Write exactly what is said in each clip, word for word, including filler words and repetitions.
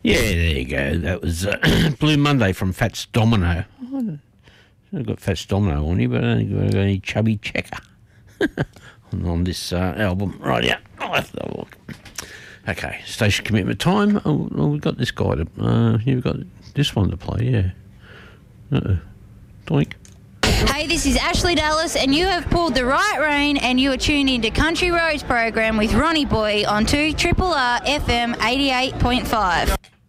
Yeah, there you go. That was uh, Blue Monday from Fats Domino. I've got Fats Domino on here, but I don't think I've got any Chubby Checker on, on this uh, album. Right, yeah. I'll have to have a look. Okay, station commitment time. Oh, well, we've got this guy to... Uh, you've got this one to play, yeah. Uh-oh. Doink. Hey, this is Ashley Dallas, and you have pulled the right rein, and you are tuned into Country Roads program with Ronnie Boy on two Triple R F M eighty-eight point five.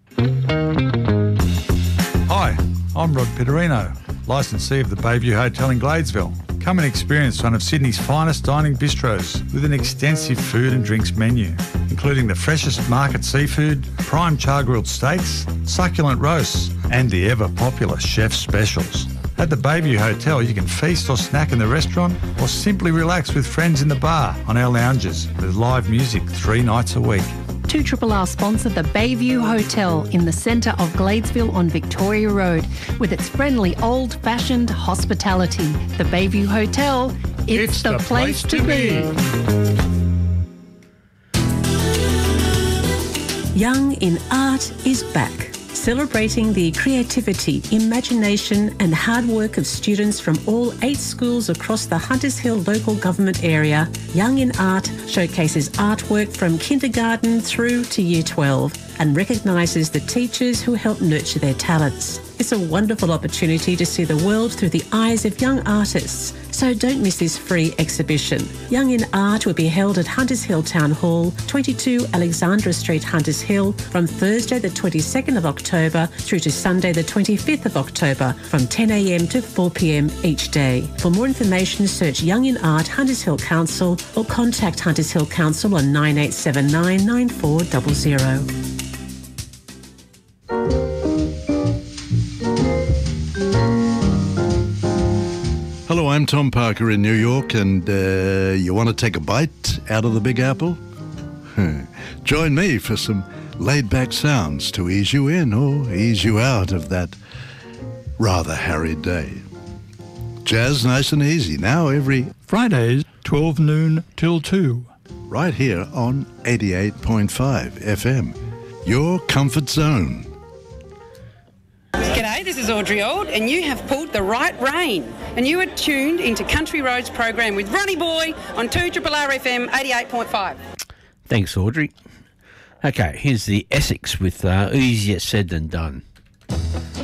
Hi, I'm Rod Pitterino, licensee of the Bayview Hotel in Gladesville. Come and experience one of Sydney's finest dining bistros with an extensive food and drinks menu, including the freshest market seafood, prime char-grilled steaks, succulent roasts, and the ever-popular chef specials. At the Bayview Hotel, you can feast or snack in the restaurant or simply relax with friends in the bar on our lounges with live music three nights a week. two R R sponsor the Bayview Hotel in the centre of Gladesville on Victoria Road with its friendly old-fashioned hospitality. The Bayview Hotel, it's, it's the, the place, place to be. be. Young in Art is back, celebrating the creativity, imagination and hard work of students from all eight schools across the Hunters Hill local government area. Young in Art showcases artwork from kindergarten through to year twelve and recognises the teachers who help nurture their talents. It's a wonderful opportunity to see the world through the eyes of young artists, so don't miss this free exhibition. Young in Art will be held at Hunters Hill Town Hall, twenty-two Alexandra Street, Hunters Hill, from Thursday the twenty-second of October through to Sunday the twenty-fifth of October from ten a m to four p m each day. For more information, search Young in Art Hunters Hill Council or contact Hunters Hill Council on nine eight seven nine, nine four zero zero. Hello, I'm Tom Parker in New York, and uh, you want to take a bite out of the Big Apple? Join me for some laid-back sounds to ease you in or ease you out of that rather harried day. Jazz nice and easy, now every Fridays, twelve noon till two. Right here on eighty-eight point five F M, your comfort zone. G'day, this is Audrey Old, and you have pulled the right rein, and you are tuned into Country Roads program with Ronnie Boy on two R R R F M eighty-eight point five. Thanks, Audrey. Okay, here's the Essex with uh, Easier Said Than Done.